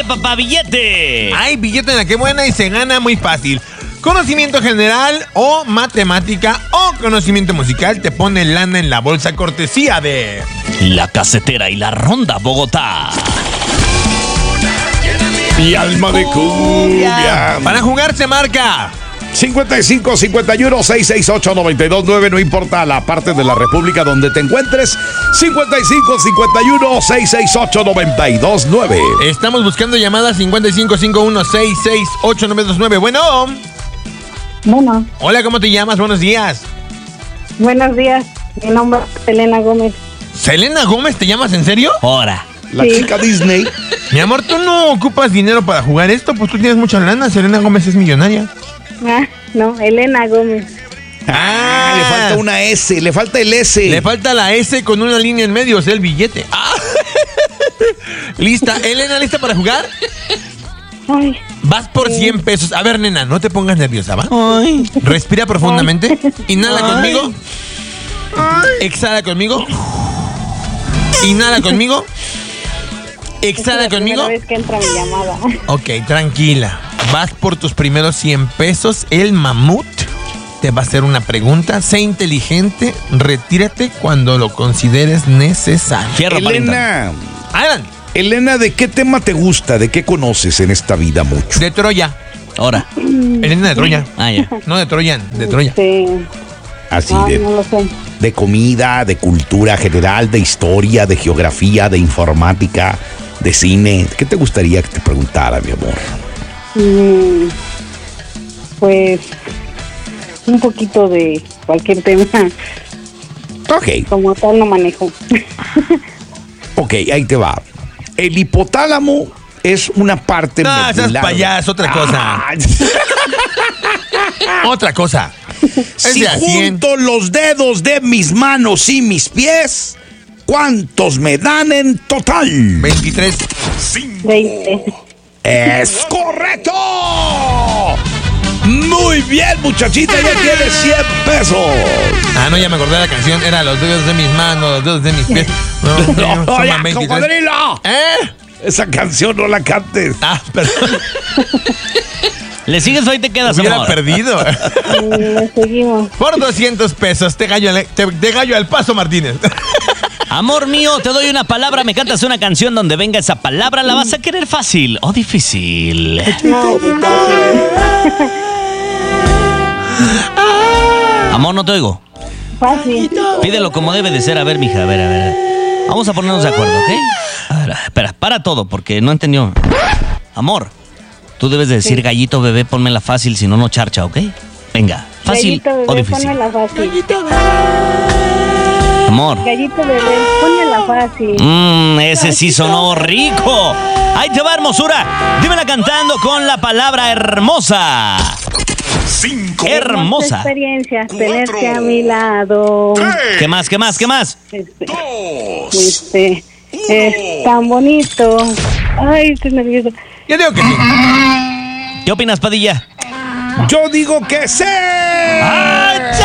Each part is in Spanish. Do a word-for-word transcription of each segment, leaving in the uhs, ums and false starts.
Billete, papá, billete. Ay, billete en la que buena y se gana muy fácil. Conocimiento general o matemática o conocimiento musical te pone lana en la bolsa cortesía de... La Casetera y la Ronda Bogotá. Mi alma de cumbia. Para jugar se marca cincuenta y cinco, cincuenta y uno, seiscientos sesenta y ocho, noventa y dos nueve. No importa la parte de la República donde te encuentres. cincuenta y cinco, cincuenta y uno, seiscientos sesenta y ocho, noventa y dos nueve. Estamos buscando llamadas cincuenta y cinco, cincuenta y uno, sesenta y seis, ocho, noventa y dos nueve. Bueno. Bueno. Hola, ¿cómo te llamas? Buenos días. Buenos días. Mi nombre es Selena Gómez. ¿Selena Gómez te llamas en serio? Ahora. La Sí. chica Disney. Mi amor, ¿tú no ocupas dinero para jugar esto? Pues tú tienes mucha lana. Selena Gómez es millonaria. Ah, no, Elena Gómez. Ah, le falta una S, le falta el S. Le falta la S con una línea en medio, o sea, el billete. Ah. ¿Lista? Elena, ¿lista para jugar? Ay, Vas por cien pesos. A ver, nena, no te pongas nerviosa, ¿va? Ay. Respira profundamente. Inhala Ay. conmigo. Exhala conmigo. Inhala conmigo. Exhala es la conmigo. primera vez que entra mi llamada. Ok, tranquila. Vas por tus primeros cien pesos. El mamut te va a hacer una pregunta. Sé inteligente. Retírate cuando lo consideres necesario. Fierro, parienta. Elena, Adelante. Elena, ¿de qué tema te gusta? ¿De qué conoces en esta vida mucho? De Troya. Ahora. Elena de Troya. Ah, ya. No de Troyan, de Troya. Sí. Así Ay, de, no lo sé. de comida, de cultura general, de historia, de geografía, de informática, de cine. ¿Qué te gustaría que te preguntara, mi amor? Mm, pues un poquito de cualquier tema. Ok, Como tal no manejo. ok, ahí te va. El hipotálamo es una parte No, esas medular. payas, otra cosa. Ah, Otra cosa. Es si de a cien. junto los dedos de mis manos y mis pies, ¿cuántos me dan en total? veintitrés. veinte. ¡Es correcto! Muy bien, muchachita, ya tienes cien pesos. Ah, no, ya me acordé de la canción. Era los dedos de mis manos, los dedos de mis pies. No, no, No, suman ya, veintitrés. cocodrilo. ¿Eh? Esa canción no la cantes. Ah, perdón. ¿Le sigues o ahí te quedas, Hubiera amor? perdido. Mm, seguimos. Por doscientos pesos, te gallo, al- te, te gallo al paso, Martínez. Amor mío, te doy una palabra, me cantas una canción donde venga esa palabra, ¿la vas a querer fácil o difícil? No, Amor, no te oigo. fácil. Pídelo como debe de ser. A ver, mija, a ver, a ver. Vamos a ponernos de acuerdo, ¿ok? A ver, espera, para todo, porque no entendió. Amor, tú debes de decir gallito bebé, ponmela fácil, si no, no charcha, ¿ok? Venga, fácil Gallito o bebé, difícil. ponmela fácil. Amor. Gallito bebé, ponmela fácil. Mmm, ese sí sonó rico. Ahí te va, hermosura. Dímela cantando con la palabra hermosa. Cinco. Hermosa. Experiencias, tenerte a mi lado. ¿Qué más, qué más, qué más? Este, Dos. este, es tan bonito. Ay, estoy nerviosa. Yo digo que sí. ¿Qué opinas, Padilla? Yo digo que sí. ¡Ay, sí!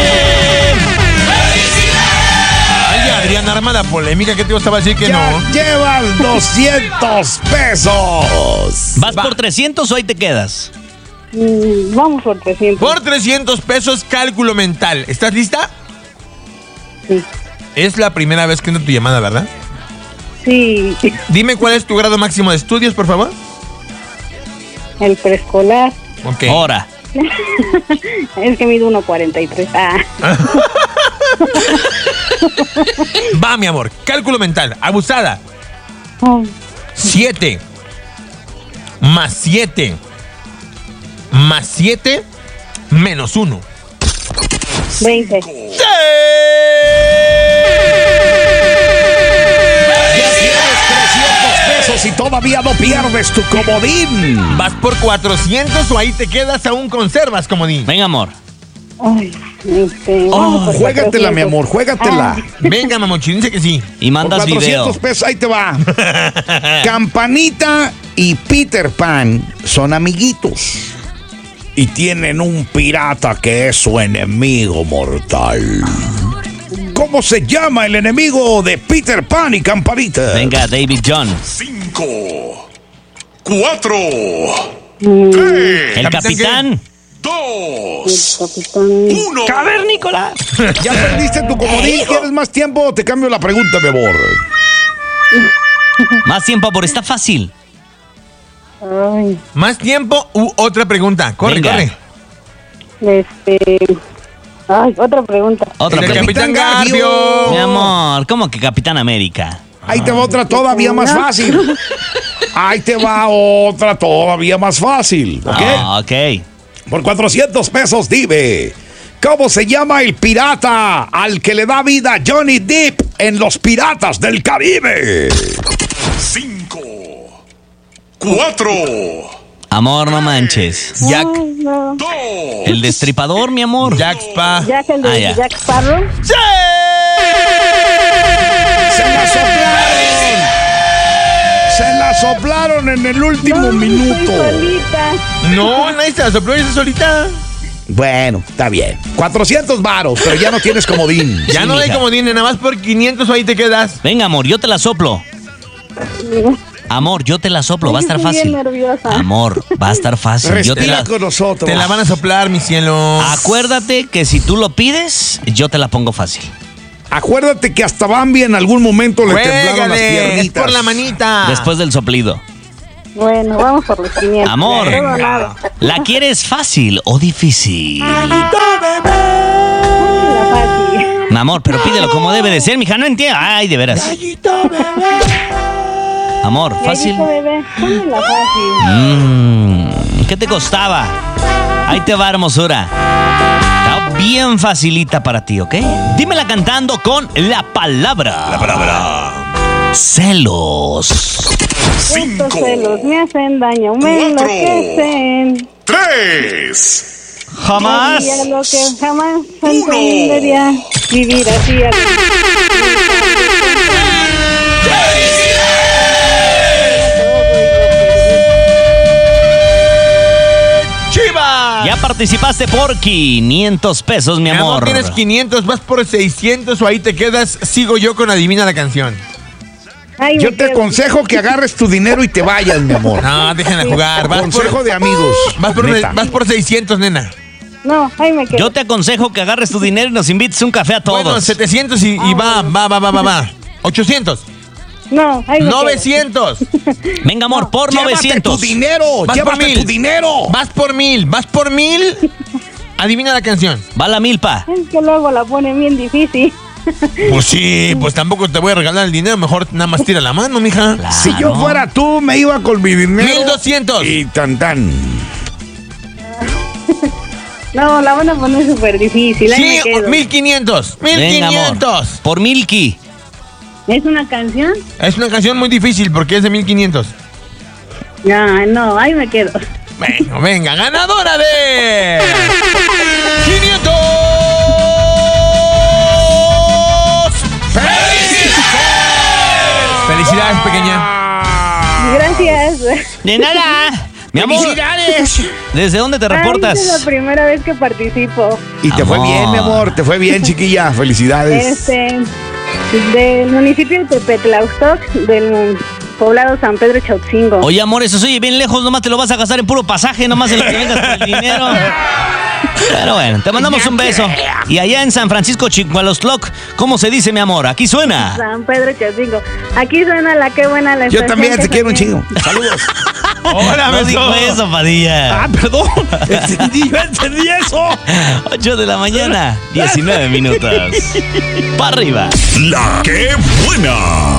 Ay, Adrián, arma la polémica. ¿Qué te gustaba decir que Ya no? llevas doscientos pesos. ¿Vas Va. por trescientos o ahí te quedas? Mm, vamos por trescientos. Por trescientos pesos, cálculo mental. ¿Estás lista? Sí. Es la primera vez que entra tu llamada, ¿verdad? Sí, Dime cuál es tu grado máximo de estudios, por favor. el preescolar. Ok. Ahora. Es que mido uno cuarenta y tres. Ah, Va, mi amor. Cálculo mental. Abusada. oh, siete. Más siete. Más siete. Menos uno. veinte. Ya tienes trescientos pesos y todavía no pierdes tu comodín. ¿Vas por cuatrocientos o ahí te quedas aún conservas, comodín? Venga, amor. Ay, este, vamos por Juégatela, mi cuatrocientos. amor, juégatela. Ah, Venga, mamochín, dice que sí. Y Por mandas video. cuatrocientos pesos, ahí te va. Campanita y Peter Pan son amiguitos. Y tienen un pirata que es su enemigo mortal. ¿Cómo se llama el enemigo de Peter Pan y Campanita? Venga, David John. Cinco. cuatro, Mm, tres, El ¿Capitán capitán. el dos, capitán. uno. Cavernícola. Ya perdiste tu comodín. ¿Quieres más tiempo o te cambio la pregunta, mi amor? Más tiempo, por está fácil. Ay, Más tiempo u otra pregunta. Corre, Venga. corre. este. Ay, otra pregunta. Otra El pregunta. Capitán Garfio. Garfio. Mi amor, ¿cómo que Capitán América? Ahí te va otra todavía más fácil. Ahí te va otra todavía más fácil. ¿Ok? Ah, ok. Por cuatrocientos pesos, dime. ¿Cómo se llama el pirata al que le da vida Johnny Depp en Los Piratas del Caribe? Cinco, cuatro, Amor, no manches. Jack. Ay, no. dos. El destripador, mi amor. Jack Spa. Jack, el de Ah, ya. Jack Sparrow. ¡Sí! ¡Se la soplaron! ¡Se la soplaron en el último No, minuto! estoy solita. No, nadie se la sopló, ella solita. Bueno, está bien. cuatrocientos varos, pero ya no tienes comodín. Ya Sí, no hay mija. como dinero, nada más por quinientos ahí te quedas. Venga, amor, yo te la soplo. Amor, yo te la soplo, va a estar Estoy bien fácil. nerviosa. Amor, va a estar fácil. Yo te Respira la... con nosotros. Te la van a soplar, mi cielo. Acuérdate que si tú lo pides, yo te la pongo fácil. Acuérdate que hasta Bambi en algún momento le temblaron las Juégale, es piernitas. por la manita. Después del soplido. Bueno, vamos por los quinientos. Amor, Todo o nada. ¿la quieres fácil o difícil? La fácil. Mi amor, pero pídelo como debe de ser, mija, no entiendo. Ay, de veras. Amor, fácil. Gallito bebé, ponme la fácil. Mm, ¿qué te costaba? Ahí te va, hermosura. Está bien facilita para ti, ¿ok? Dímela cantando con la palabra. La palabra. Celos. Estos Cinco, celos me hacen daño, me Cuatro. enloquecen. tres, Jamás. Y a lo que jamás entendería vivir así. ¡Chivas! Ya participaste por quinientos pesos, mi Mi amor, amor. tienes quinientos, vas por seiscientos o ahí te quedas. Sigo yo con Adivina la Canción. Ay, me Yo te quedo. aconsejo que agarres tu dinero y te vayas, mi amor. No, déjenla jugar. Vas Consejo por, de amigos. vas por, neta. vas por seiscientos, nena. No, ahí me quedo. Yo te aconsejo que agarres tu dinero y nos invites un café a todos. Bueno, setecientos y, y va, va, va, va, va, va. ochocientos. No, ahí me novecientos. Venga, amor, por Llévate novecientos. tu dinero. Vas por Llévate mil. tu dinero. Vas por mil, vas por mil. Adivina la canción. Va la milpa. quedo. Es que luego la ponen bien difícil. Pues sí, pues tampoco te voy a regalar el dinero. Mejor nada más tira la mano, mija. Claro. Si yo fuera tú, me iba con mi dinero. Mil doscientos. Y tan tan. No, la van a poner súper difícil. Ahí Sí, me quedo. mil quinientos. Mil Venga, amor. quinientos. Por Milky. ¿Es una canción? Es una canción muy difícil porque es de mil quinientos. Ya, no, ahí me quedo. Bueno, venga, ganadora de quinientos. Felicidades, pequeña. Gracias. De nada. Mi amor, ¡Felicidades! ¿desde dónde te Ay, reportas? esta es la primera vez que participo. Y te fue Amor. bien, mi amor. Te fue bien, chiquilla. Felicidades. Este, del municipio de Tepetlaustoc, del poblado San Pedro Chauxingo. Oye, amor, eso se oye bien lejos, nomás te lo vas a gastar en puro pasaje, nomás en lo que vengas por el dinero. Pero bueno, te mandamos un beso. Y allá en San Francisco Chihualostloc, ¿cómo se dice, mi amor? Aquí suena. San Pedro Chauxingo. Aquí suena la que buena la Yo estación también que te quiero un saqué. chingo. Saludos. Hola, No beso. dijo eso, Padilla. Ah, perdón. Entendí, yo entendí eso. ocho de la mañana, diecinueve minutos. Para arriba. La que buena.